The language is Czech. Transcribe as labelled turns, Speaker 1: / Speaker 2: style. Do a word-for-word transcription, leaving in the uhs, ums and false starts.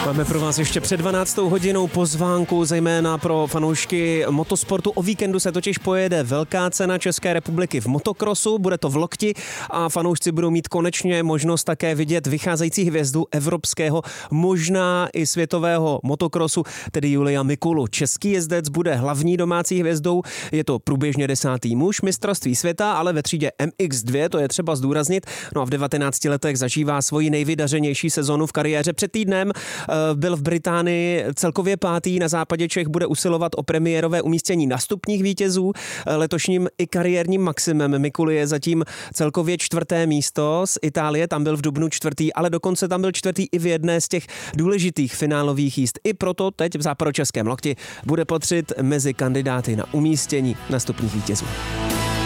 Speaker 1: Máme pro vás ještě před dvanáctou hodinou pozvánku, zejména pro fanoušky motosportu. O víkendu se totiž pojede velká cena České republiky v motokrosu, bude to v Lokti a fanoušci budou mít konečně možnost také vidět vycházející hvězdu evropského, možná i světového motokrosu, tedy Julia Mikulu. Český jezdec bude hlavní domácí hvězdou, je to průběžně desátý muž mistrovství světa, ale ve třídě M X dva, to je třeba zdůraznit. No a v devatenácti letech zažívá svoji nejvydařenější sezonu v kariéře. Před týdnem byl v Británii celkově pátý, na západě Čech bude usilovat o premiérové umístění na stupních vítězů. Letošním i kariérním maximem Mikuly je zatím celkově čtvrté místo z Itálie, tam byl v dubnu čtvrtý, ale dokonce tam byl čtvrtý i v jedné z těch důležitých finálových jízd. I proto teď v západočeském Lokti bude patřit mezi kandidáty na umístění na stupních vítězů.